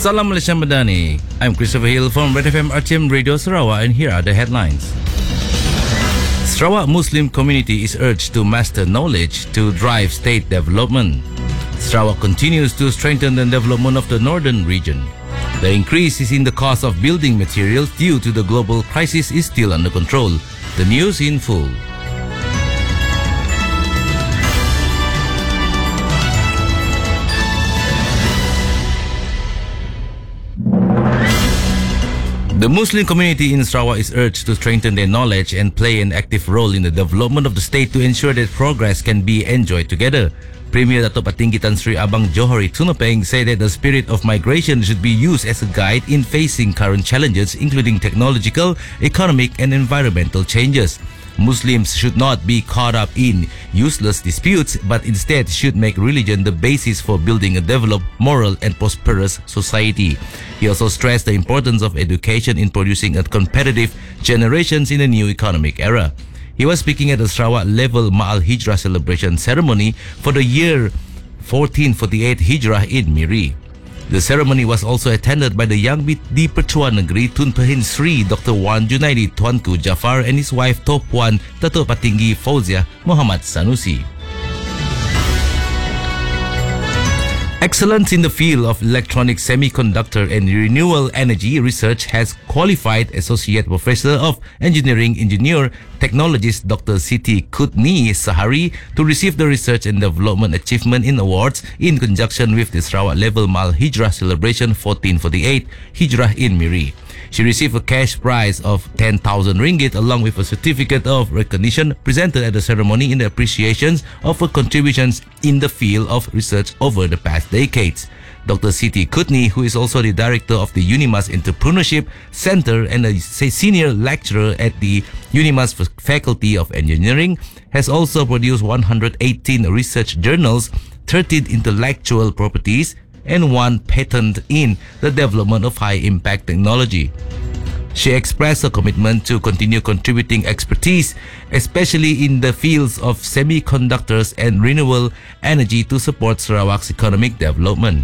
Salam Malaysia Madani. I'm Christopher Hill from Red FM RTM Radio Sarawak, and here are the headlines. Sarawak Muslim community is urged to master knowledge to drive state development. Sarawak continues to strengthen the development of the northern region. The increase in the cost of building materials due to the global crisis is still under control. The news in full. The Muslim community in Sarawak is urged to strengthen their knowledge and play an active role in the development of the state to ensure that progress can be enjoyed together. Premier Dato' Patinggi Tan Sri Abang Johari Tunapeng said that the spirit of migration should be used as a guide in facing current challenges, including technological, economic and environmental changes. Muslims should not be caught up in useless disputes, but instead should make religion the basis for building a developed, moral and prosperous society. He also stressed the importance of education in producing a competitive generations in a new economic era. He was speaking at the Sarawak Level Ma'al Hijrah celebration ceremony for the year 1448 Hijrah in Miri. The ceremony was also attended by the Yang di Pertuan Negeri Tun Pehin Sri Dr. Wan Junaidi Tuanku Jafar and his wife Top Wan Dato' Patinggi Fauzia Muhammad Sanusi. Excellence in the field of electronic semiconductor and renewable energy research has qualified Associate Professor of Engineering Engineer Technologist Dr. Siti Kutni Sahari to receive the Research and Development Achievement in Awards in conjunction with the Sarawak Level Ma'al Hijrah Celebration 1448 Hijrah in Miri. She received a cash prize of 10,000 ringgit along with a certificate of recognition presented at the ceremony in the appreciations of her contributions in the field of research over the past decades. Dr. Siti Kutni, who is also the director of the Unimas Entrepreneurship Center and a senior lecturer at the Unimas Faculty of Engineering, has also produced 118 research journals, 13 intellectual properties, and 1 patent in the development of high-impact technology. She expressed her commitment to continue contributing expertise, especially in the fields of semiconductors and renewable energy, to support Sarawak's economic development.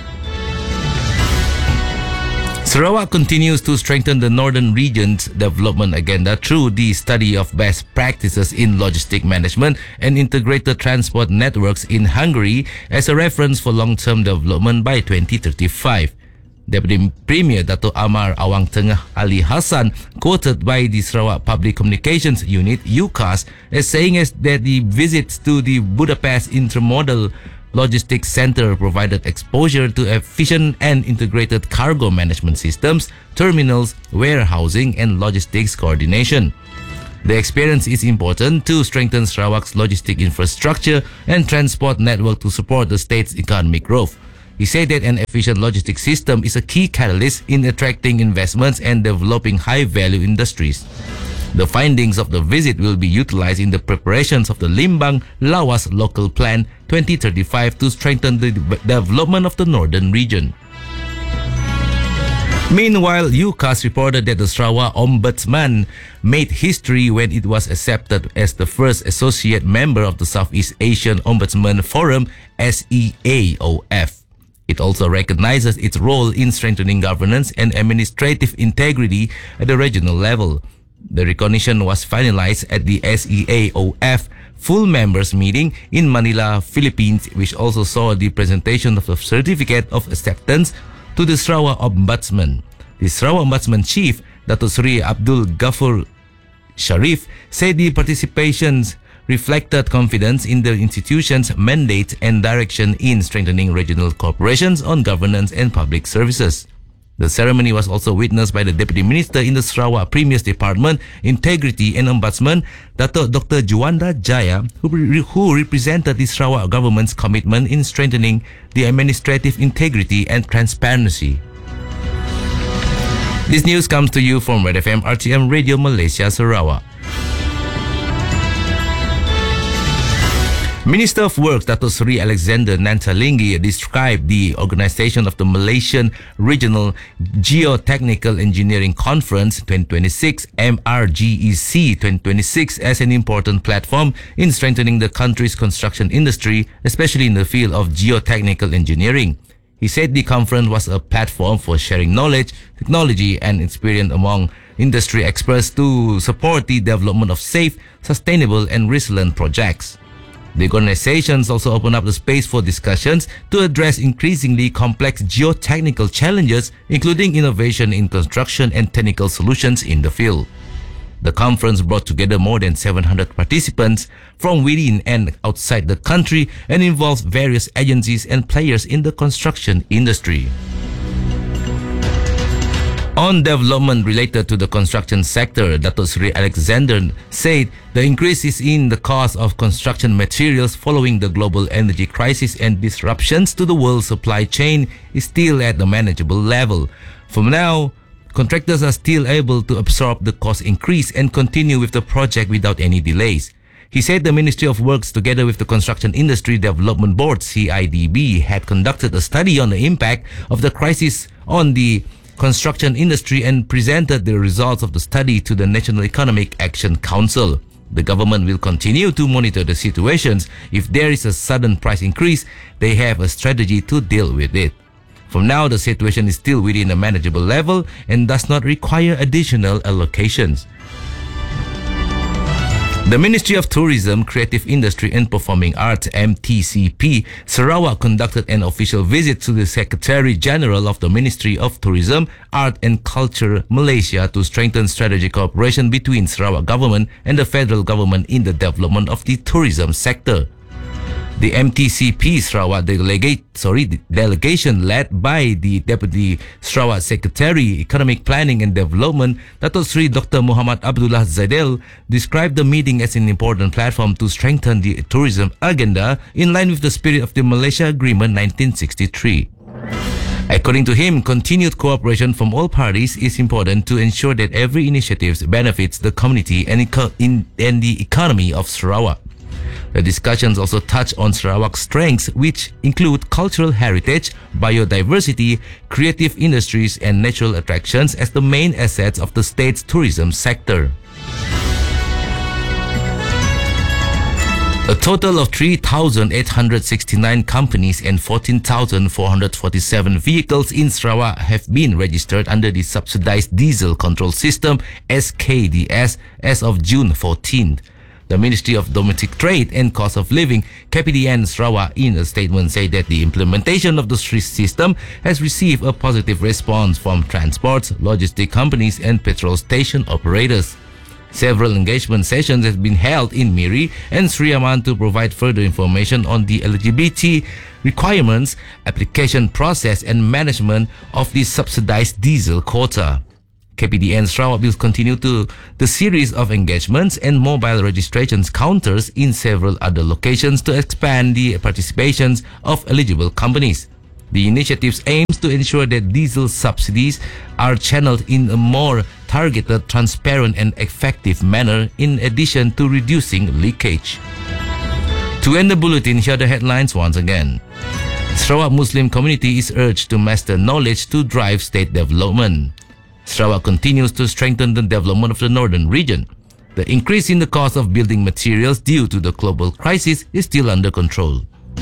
Sarawak continues to strengthen the northern region's development agenda through the study of best practices in logistic management and integrated transport networks in Hungary as a reference for long-term development by 2035. Deputy Premier Dato' Amar Awang Tengah Ali Hassan, quoted by the Sarawak Public Communications Unit UCAS, as saying that the visits to the Budapest Intermodal Logistics Center provided exposure to efficient and integrated cargo management systems, terminals, warehousing, and logistics coordination. The experience is important to strengthen Sarawak's logistic infrastructure and transport network to support the state's economic growth. He said that an efficient logistics system is a key catalyst in attracting investments and developing high-value industries. The findings of the visit will be utilized in the preparations of the Limbang Lawas Local Plan 2035 to strengthen the development of the northern region. Meanwhile, UCAS reported that the Sarawak Ombudsman made history when it was accepted as the first associate member of the Southeast Asian Ombudsman Forum (SEAOF). It also recognizes its role in strengthening governance and administrative integrity at the regional level. The recognition was finalized at the SEAOF full members meeting in Manila, Philippines, which also saw the presentation of the certificate of acceptance to the Sarawak Ombudsman. The Sarawak Ombudsman Chief, Dato' Sri Abdul Ghafur Sharif, said the participations reflected confidence in the institution's mandate and direction in strengthening regional cooperations on governance and public services. The ceremony was also witnessed by the Deputy Minister in the Sarawak Premier's Department, Integrity and Ombudsman, Dato' Dr. Juanda Jaya, who represented the Sarawak government's commitment in strengthening the administrative integrity and transparency. This news comes to you from Red FM RTM Radio Malaysia Sarawak. Minister of Works Dato' Sri Alexander Nantalinggi described the organization of the Malaysian Regional Geotechnical Engineering Conference 2026 MRGEC 2026 as an important platform in strengthening the country's construction industry, especially in the field of geotechnical engineering. He said the conference was a platform for sharing knowledge, technology, and experience among industry experts to support the development of safe, sustainable, and resilient projects. The organizations also open up the space for discussions to address increasingly complex geotechnical challenges, including innovation in construction and technical solutions in the field. The conference brought together more than 700 participants from within and outside the country and involves various agencies and players in the construction industry. On development related to the construction sector, Dr. Sri Alexander said the increases in the cost of construction materials following the global energy crisis and disruptions to the world supply chain is still at a manageable level. For now, contractors are still able to absorb the cost increase and continue with the project without any delays. He said the Ministry of Works, together with the Construction Industry Development Board (CIDB), had conducted a study on the impact of the crisis on the construction industry and presented the results of the study to the National Economic Action Council. The government will continue to monitor the situations. If there is a sudden price increase, they have a strategy to deal with it. For now, the situation is still within a manageable level and does not require additional allocations. The Ministry of Tourism, Creative Industry and Performing Arts (MTCP) Sarawak conducted an official visit to the Secretary General of the Ministry of Tourism, Art and Culture Malaysia to strengthen strategic cooperation between Sarawak government and the federal government in the development of the tourism sector. The MTCP Sarawak delegation led by the Deputy Sarawak Secretary, Economic Planning and Development, Dato' Sri Dr. Muhammad Abdullah Zaidel, described the meeting as an important platform to strengthen the tourism agenda in line with the spirit of the Malaysia Agreement 1963. According to him, continued cooperation from all parties is important to ensure that every initiative benefits the community and the economy of Sarawak. The discussions also touch on Sarawak's strengths, which include cultural heritage, biodiversity, creative industries, and natural attractions as the main assets of the state's tourism sector. A total of 3,869 companies and 14,447 vehicles in Sarawak have been registered under the Subsidized Diesel Control System (SKDS) as of June 14th. The Ministry of Domestic Trade and Cost of Living, KPDN Sarawak, in a statement said that the implementation of the system has received a positive response from transports, logistic companies and petrol station operators. Several engagement sessions have been held in Miri and Sri Aman to provide further information on the eligibility requirements, application process and management of the subsidized diesel quota. KPDN Sarawak will continue to the series of engagements and mobile registrations counters in several other locations to expand the participations of eligible companies. The initiatives aims to ensure that diesel subsidies are channeled in a more targeted, transparent and effective manner in addition to reducing leakage. To end the bulletin, here are the headlines once again. Sarawak Muslim community is urged to master knowledge to drive state development. Sarawak continues to strengthen the development of the northern region. The increase in the cost of building materials due to the global crisis is still under control.